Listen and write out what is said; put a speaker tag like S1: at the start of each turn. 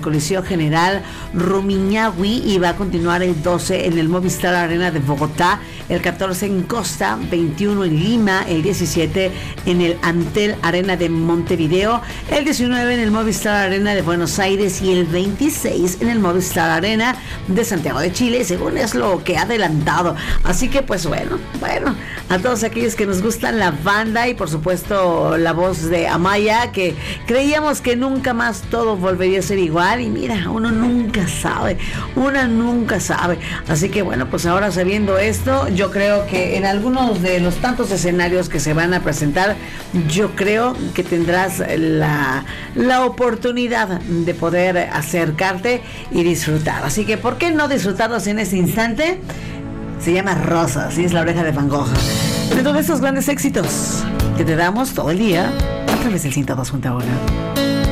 S1: Coliseo General Rumiñahui y va a continuar el 12 en el Movistar Arena de Bogotá, el 14 en Costa, 21 en Lima, el 17 en el Antel Arena de Montevideo, el 19 en el Movistar Arena de Buenos Aires y el 26 en el Movistar Arena de Santiago de Chile, según es lo que ha adelantado. Así que pues bueno, a todos aquellos que nos gustan la banda y por supuesto la voz de Amaya, que creíamos que nunca más todo volvería a ser igual, y mira, uno nunca sabe. Así que bueno, pues ahora sabiendo esto, yo creo que en algunos de los tantos escenarios que se van a presentar, yo creo que tendrás la oportunidad de poder acercarte y disfrutar. Así que ¿por qué no disfrutarlos en este instante? Se llama Rosas y es La Oreja de Van Gogh, de todos estos grandes éxitos que te damos todo el día a través del 102.1.